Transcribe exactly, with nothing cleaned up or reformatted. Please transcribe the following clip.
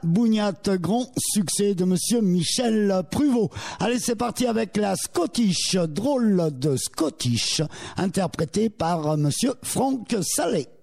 Bougnat, grand succès de monsieur Michel Pruvot. Allez, c'est parti avec la Scottish, drôle de Scottish, interprétée par monsieur Franck Salé.